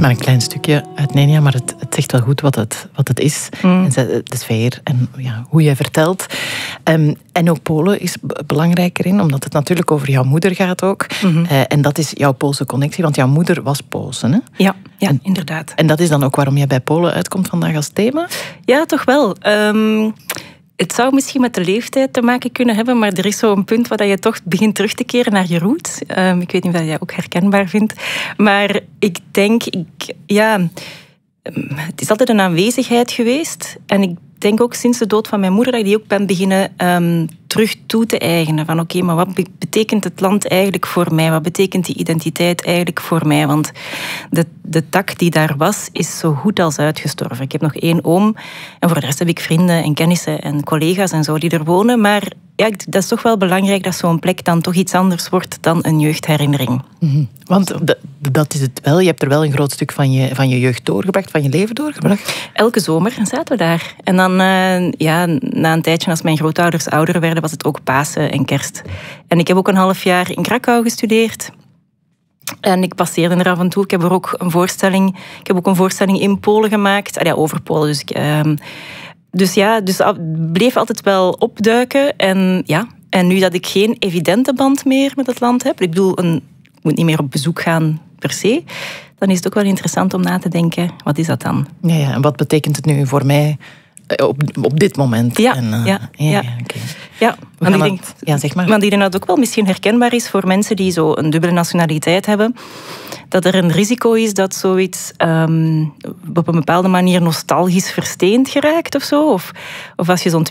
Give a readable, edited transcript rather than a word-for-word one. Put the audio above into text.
maar een klein stukje uit Nenia, maar het zegt wel goed wat het is. En de sfeer en hoe je vertelt. En ook Polen is belangrijk erin, omdat het natuurlijk over jouw moeder gaat ook. En dat is jouw Poolse connectie, want jouw moeder was Poolse, hè? Ja, inderdaad. En dat is dan ook waarom jij bij Polen uitkomt vandaag als thema? Ja, toch wel. Het zou misschien met de leeftijd te maken kunnen hebben, maar er is zo'n punt waar je toch begint terug te keren naar je roots. Ik weet niet of je dat ook herkenbaar vindt. Maar ik denk, het is altijd een aanwezigheid geweest. En ik denk ook sinds de dood van mijn moeder dat ik die ook ben beginnen terug toe te eigenen. Van oké, maar wat betekent het land eigenlijk voor mij? Wat betekent die identiteit eigenlijk voor mij? Want de tak die daar was, is zo goed als uitgestorven. Ik heb nog 1 oom. En voor de rest heb ik vrienden en kennissen en collega's en zo die er wonen. Maar ja, dat is toch wel belangrijk dat zo'n plek dan toch iets anders wordt dan een jeugdherinnering. Want dat is het wel. Je hebt er wel een groot stuk van je jeugd doorgebracht, van je leven doorgebracht. Elke zomer zaten we daar. En dan, na een tijdje, als mijn grootouders ouder werden, was het ook Pasen en Kerst. En ik heb ook een half jaar in Krakau gestudeerd. En ik passeerde er af en toe. Ik heb ook een voorstelling in Polen gemaakt. Over Polen. Dus het bleef altijd wel opduiken. En nu dat ik geen evidente band meer met het land heb, ik bedoel, ik moet niet meer op bezoek gaan per se, dan is het ook wel interessant om na te denken, wat is dat dan? Ja, en wat betekent het nu voor mij op dit moment? Okay. Ja, want ik denk, zeg maar. Want ik denk dat het ook wel misschien herkenbaar is voor mensen die zo een dubbele nationaliteit hebben, dat er een risico is dat zoiets op een bepaalde manier nostalgisch versteend geraakt of zo. Of als je zo'n